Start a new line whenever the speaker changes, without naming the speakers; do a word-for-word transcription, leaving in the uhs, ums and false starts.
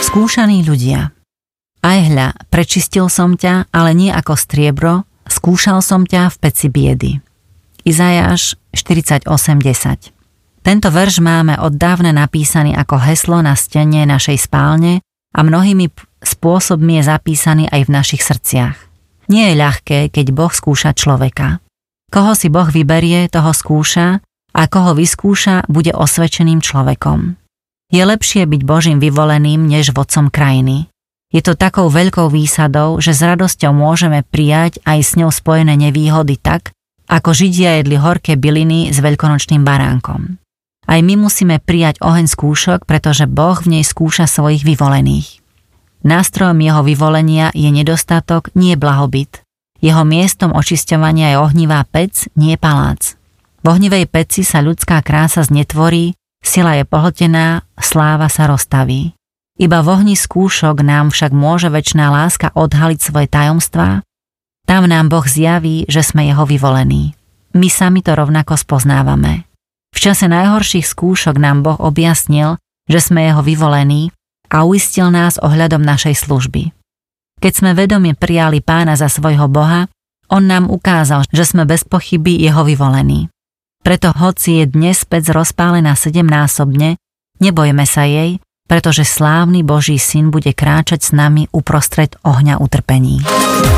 Skúšaní ľudia. Aj hľa, prečistil som ťa, ale nie ako striebro, skúšal som ťa v peci biedy. Izajáš štyridsaťosem desať. Tento verš máme oddávna napísaný ako heslo na stene našej spálne a mnohými spôsobmi je zapísaný aj v našich srdciach. Nie je ľahké, keď Boh skúša človeka. Koho si Boh vyberie, toho skúša, a koho vyskúša, bude osvedčeným človekom. Je lepšie byť Božím vyvoleným, než vodcom krajiny. Je to takou veľkou výsadou, že s radosťou môžeme prijať aj s ňou spojené nevýhody tak, ako Židia jedli horké byliny s veľkonočným baránkom. Aj my musíme prijať oheň skúšok, pretože Boh v nej skúša svojich vyvolených. Nástrojom jeho vyvolenia je nedostatok, nie blahobyt. Jeho miestom očisťovania je ohnivá pec, nie palác. V ohnivej peci sa ľudská krása znetvorí, sila je pohltená, sláva sa roztaví. Iba v ohni skúšok nám však môže večná láska odhaliť svoje tajomstvá. Tam nám Boh zjaví, že sme jeho vyvolení. My sami to rovnako spoznávame. V čase najhorších skúšok nám Boh objasnil, že sme jeho vyvolení a uistil nás ohľadom našej služby. Keď sme vedomie prijali Pána za svojho Boha, on nám ukázal, že sme bez pochyby jeho vyvolení. Preto hoci je dnes pec rozpálená sedemnásobne, nebojme sa jej, pretože slávny Boží syn bude kráčať s nami uprostred ohňa utrpení.